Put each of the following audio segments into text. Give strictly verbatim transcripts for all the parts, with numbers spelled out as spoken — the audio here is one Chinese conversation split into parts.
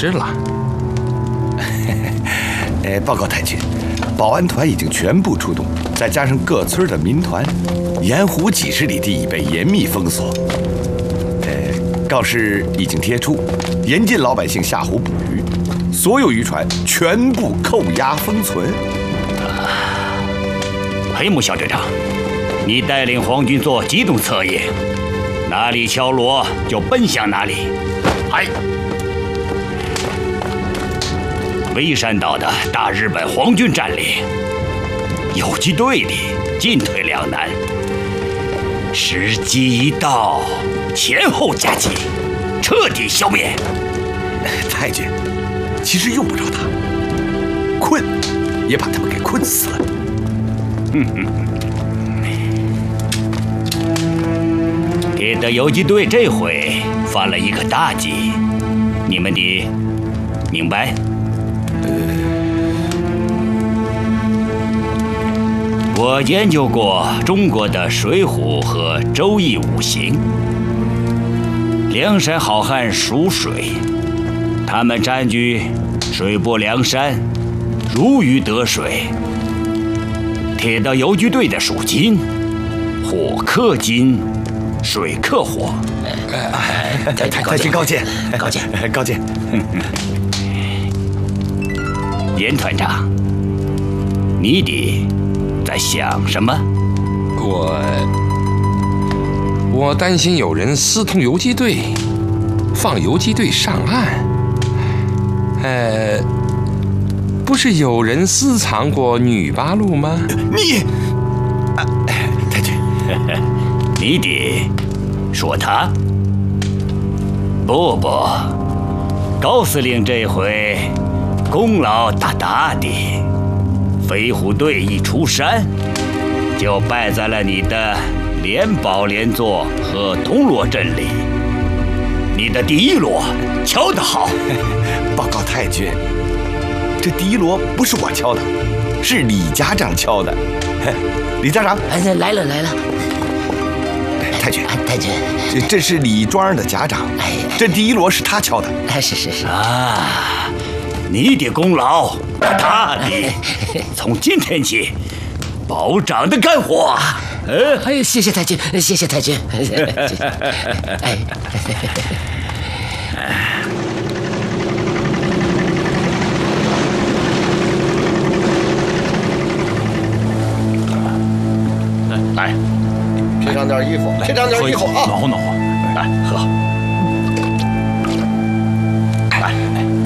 失了。 哎，报告太君，保安团已经全部出动，再加上各村的民团，沿湖几十里地已被严密封锁。哎，告示已经贴出，严禁老百姓下湖捕鱼，所有渔船全部扣押封存。 黑木小队长，你带领皇军做机动测验，哪里敲锣就奔向哪里。 嗨。 微山岛的大日本皇军占领，游击队里进退两难。时机一到，前后夹击，彻底消灭。 太君，其实用不着他，困也把他们给困死了。 哼哼。铁德游击队这回犯了一个大忌，你们得明白。我研究过中国的《水浒》和《周易》五行。梁山好汉属水，他们占据水泊梁山，如鱼得水。铁道游击队的属金，火克金，水克火。 太太君高见， 高见， 高见。 严团长，你得在想什么？ 我我担心有人私通游击队，放游击队上岸。呃，不是有人私藏过女八路吗？ 你，啊，太君， 你得说他？不不，高司令这回功劳大大的。飞虎队一出山，就败在了你的连宝连座和铜锣阵里。你的第一锣敲得好。 报告太君，这第一锣不是我敲的，是李家长敲的。李家长， 哎，来了来了。 太君， 太君， 这这是李庄的家长。哎，这第一锣是他敲的。 哎，是是是啊，你的功劳大大的。从今天起，保长的干活。 呃，哎，谢谢太君，谢谢太君。哎， 来， 披上件衣服，披上件衣服啊， 暖和暖和。来喝，来，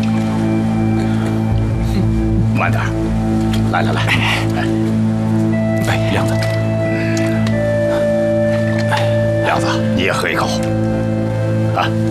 慢点。来来来，来，哎，亮子，亮子，你也喝一口，啊。